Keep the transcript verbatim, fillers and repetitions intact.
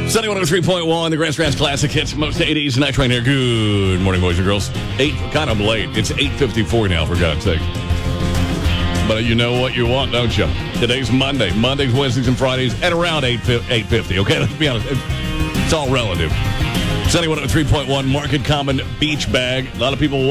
Sunny one oh three point one, the Grand Strands Classic hits most eighties. Night Train here. Good morning, boys and girls. Eight, kind of late. It's eight fifty-four now, for God's sake. But you know what you want, don't you? Today's Monday. Mondays, Wednesdays, and Fridays at around eight fifty, okay? Let's be honest. It's all relative. Sunny one oh three point one, Market Common Beach Bag. A lot of people